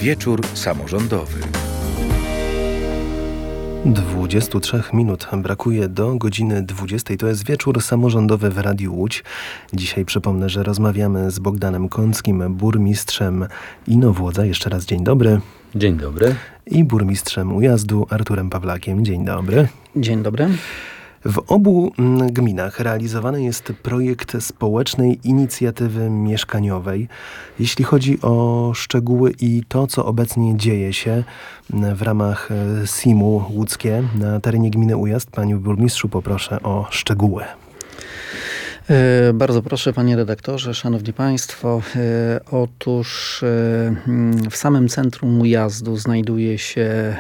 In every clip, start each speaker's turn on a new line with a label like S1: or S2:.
S1: Wieczór samorządowy.
S2: 23 minut brakuje do godziny 20. To jest wieczór samorządowy w Radiu Łódź. Dzisiaj przypomnę, że rozmawiamy z Bogdanem Kąckim, burmistrzem Inowłodza. Jeszcze raz dzień dobry.
S3: Dzień dobry.
S2: I burmistrzem Ujazdu Arturem Pawlakiem. Dzień dobry.
S4: Dzień dobry.
S2: W obu gminach realizowany jest projekt społecznej inicjatywy mieszkaniowej. Jeśli chodzi o szczegóły i to, co obecnie dzieje się w ramach SIM-u łódzkie na terenie gminy Ujazd, panie burmistrzu, poproszę o szczegóły.
S4: Bardzo proszę, panie redaktorze, szanowni państwo. Otóż w samym centrum Ujazdu znajduje się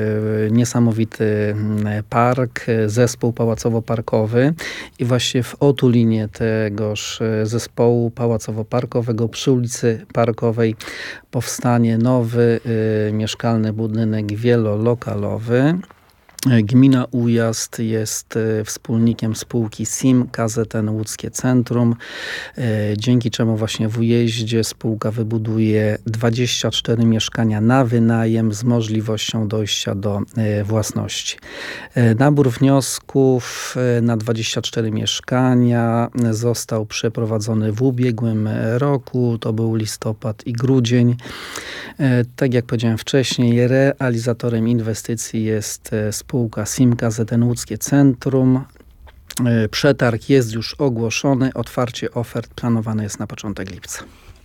S4: niesamowity park, zespół pałacowo-parkowy i właśnie w otulinie tegoż zespołu pałacowo-parkowego przy ulicy Parkowej powstanie nowy mieszkalny budynek wielolokalowy. Gmina Ujazd jest wspólnikiem spółki SIM KZN Łódzkie Centrum, dzięki czemu właśnie w Ujeździe spółka wybuduje 24 mieszkania na wynajem z możliwością dojścia do własności. Nabór wniosków na 24 mieszkania został przeprowadzony w ubiegłym roku, to był listopad i grudzień. Tak jak powiedziałem wcześniej, realizatorem inwestycji jest spółka SIM KZN Łódzkie Centrum. Przetarg jest już ogłoszony. Otwarcie ofert planowane jest na początek lipca.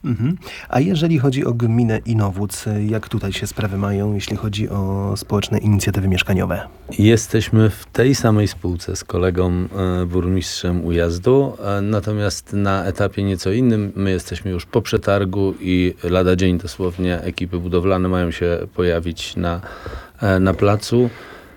S2: A jeżeli chodzi o gminę Inowłódz, jak tutaj się sprawy mają, jeśli chodzi o społeczne inicjatywy mieszkaniowe?
S3: Jesteśmy w tej samej spółce z kolegą burmistrzem Ujazdu, natomiast na etapie nieco innym. My jesteśmy już po przetargu i lada dzień dosłownie ekipy budowlane mają się pojawić na placu.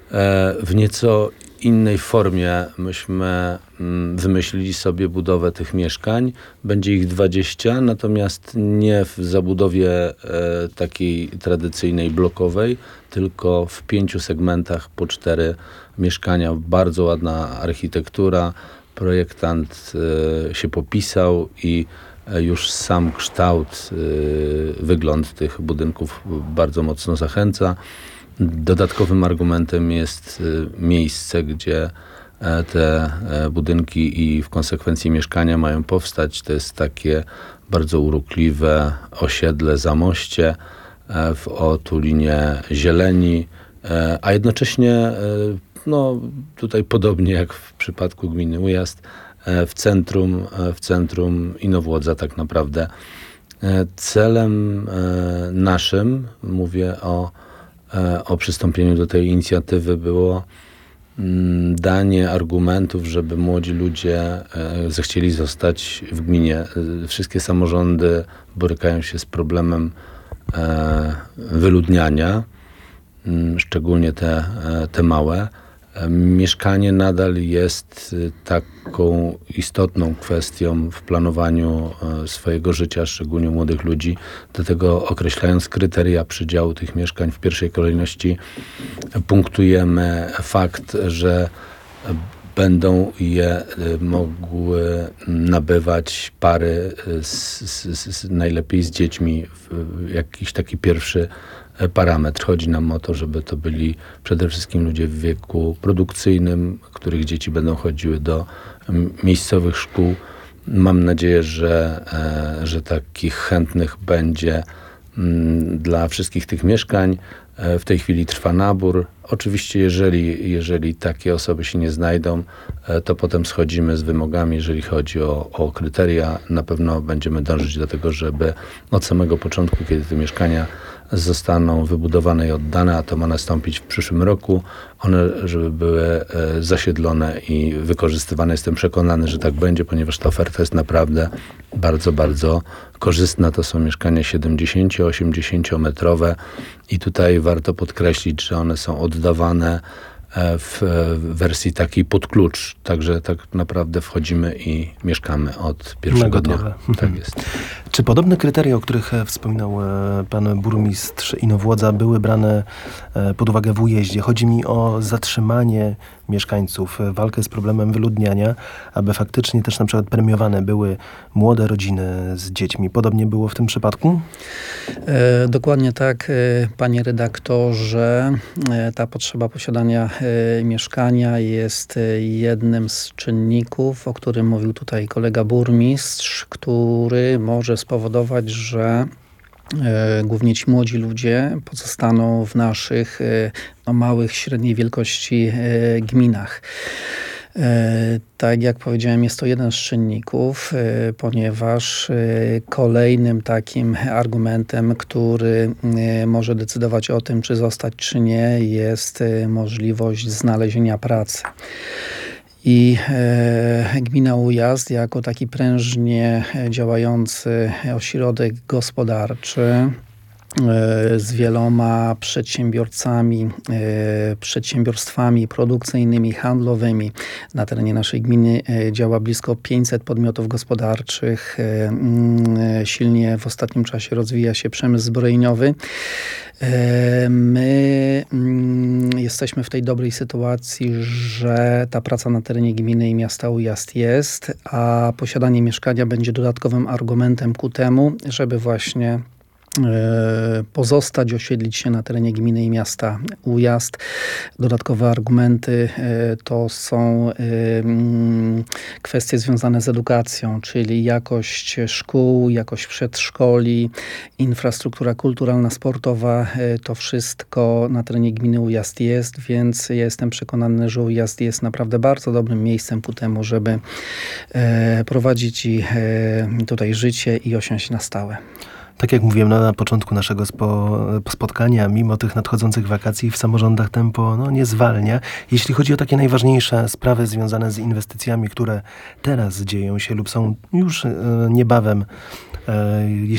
S3: W nieco innej formie myśmy wymyślili sobie budowę tych mieszkań. Będzie ich 20, natomiast nie w zabudowie takiej tradycyjnej blokowej, tylko w 5 segmentach po 4 mieszkania. Bardzo ładna architektura. Projektant się popisał i już sam kształt, wygląd tych budynków bardzo mocno zachęca. Dodatkowym argumentem jest miejsce, gdzie te budynki i w konsekwencji mieszkania mają powstać. To jest takie bardzo urokliwe osiedle Zamoście w otulinie zieleni, a jednocześnie tutaj podobnie jak w przypadku gminy Ujazd, w centrum Inowłodza tak naprawdę. Celem naszym, mówię o przystąpieniu do tej inicjatywy, było danie argumentów, żeby młodzi ludzie zechcieli zostać w gminie. Wszystkie samorządy borykają się z problemem wyludniania, szczególnie te małe. Mieszkanie nadal jest taką istotną kwestią w planowaniu swojego życia, szczególnie młodych ludzi. Dlatego określając kryteria przydziału tych mieszkań, w pierwszej kolejności punktujemy fakt, że będą je mogły nabywać pary najlepiej z dziećmi. Jakiś taki pierwszy parametr. Chodzi nam o to, żeby to byli przede wszystkim ludzie w wieku produkcyjnym, których dzieci będą chodziły do miejscowych szkół. Mam nadzieję, że takich chętnych będzie dla wszystkich tych mieszkań. W tej chwili trwa nabór. Oczywiście, jeżeli takie osoby się nie znajdą, to potem schodzimy z wymogami, jeżeli chodzi o kryteria. Na pewno będziemy dążyć do tego, żeby od samego początku, kiedy te mieszkania zostaną wybudowane i oddane, a to ma nastąpić w przyszłym roku, one żeby były zasiedlone i wykorzystywane. Jestem przekonany, że tak będzie, ponieważ ta oferta jest naprawdę bardzo, bardzo korzystna. To są mieszkania 70-80 metrowe i tutaj warto podkreślić, że one są oddawane w wersji takiej pod klucz. Także tak naprawdę wchodzimy i mieszkamy od pierwszego dnia. Tak jest.
S2: Czy podobne kryteria, o których wspominał pan burmistrz Inowłodza, były brane pod uwagę w Ujeździe? Chodzi mi o zatrzymanie mieszkańców, walkę z problemem wyludniania, aby faktycznie też na przykład premiowane były młode rodziny z dziećmi. Podobnie było w tym przypadku?
S4: Dokładnie tak, panie redaktorze. Ta potrzeba posiadania mieszkania jest jednym z czynników, o którym mówił tutaj kolega burmistrz, który może spowodować, że głównie ci młodzi ludzie pozostaną w naszych małych, średniej wielkości gminach. Tak jak powiedziałem, jest to jeden z czynników, ponieważ kolejnym takim argumentem, który może decydować o tym, czy zostać, czy nie, jest możliwość znalezienia pracy. I gmina Ujazd jako taki prężnie działający ośrodek gospodarczy z wieloma przedsiębiorcami, przedsiębiorstwami produkcyjnymi, handlowymi. Na terenie naszej gminy działa blisko 500 podmiotów gospodarczych. Silnie w ostatnim czasie rozwija się przemysł zbrojeniowy. My jesteśmy w tej dobrej sytuacji, że ta praca na terenie gminy i miasta Ujazd jest, a posiadanie mieszkania będzie dodatkowym argumentem ku temu, żeby właśnie pozostać, osiedlić się na terenie gminy i miasta Ujazd. Dodatkowe argumenty to są kwestie związane z edukacją, czyli jakość szkół, jakość przedszkoli, infrastruktura kulturalna, sportowa. To wszystko na terenie gminy Ujazd jest, więc ja jestem przekonany, że Ujazd jest naprawdę bardzo dobrym miejscem ku temu, żeby prowadzić tutaj życie i osiąść na stałe.
S2: Tak jak mówiłem na początku naszego spotkania, mimo tych nadchodzących wakacji w samorządach tempo nie zwalnia. Jeśli chodzi o takie najważniejsze sprawy związane z inwestycjami, które teraz dzieją się lub są już niebawem,